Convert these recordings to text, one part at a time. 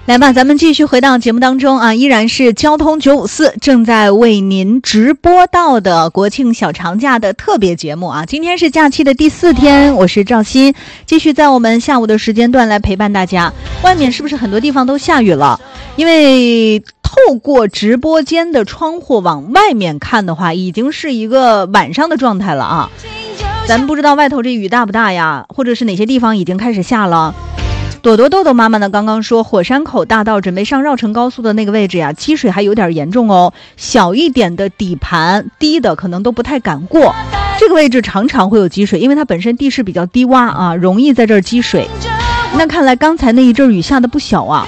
来吧，咱们继续回到节目当中啊，依然是交通954正在为您直播到的国庆小长假的特别节目啊。今天是假期的第4天，我是赵鑫，继续在我们下午的时间段来陪伴大家。外面是不是很多地方都下雨了？因为透过直播间的窗户往外面看的话，已经是一个晚上的状态了啊。咱不知道外头这雨大不大呀，或者是哪些地方已经开始下了。朵朵豆豆妈妈呢刚刚说，火山口大道准备上绕城高速的那个位置呀，积水还有点严重哦，小一点的底盘低的可能都不太敢过，这个位置常常会有积水，因为它本身地势比较低洼啊，容易在这儿积水。那看来刚才那一阵雨下的不小啊。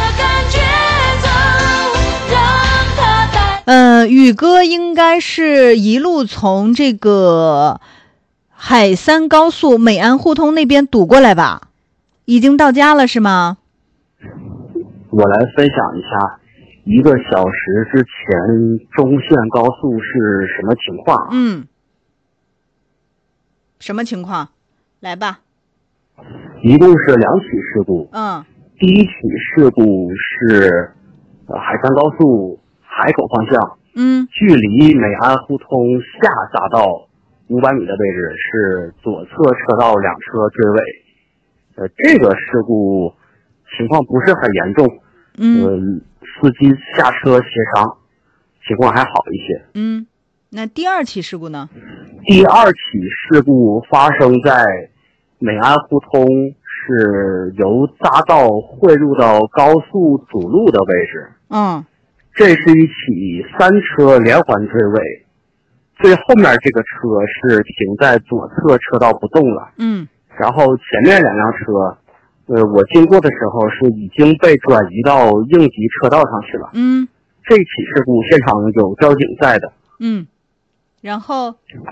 宇哥应该是一路从这个海三高速美安互通那边堵过来吧？已经到家了是吗？ 我来分享一下1个小时之前中线高速是什么情况。 什么情况？来吧。 一共是2起事故。第一起事故是海山高速海口方向，距离美安互通下匝道500米的位置是左侧车道2车追尾。这个事故情况不是很严重，司机下车协商，情况还好一些。 那第2起事故呢？ 第2起事故发生在美安互通，是由匝道汇入到高速主路的位置。这是一起3车连环追尾，最后面这个车是停在左侧车道不动了。然后前面2辆车，我经过的时候是已经被转移到应急车道上去了。这起事故现场有交警在的。 然后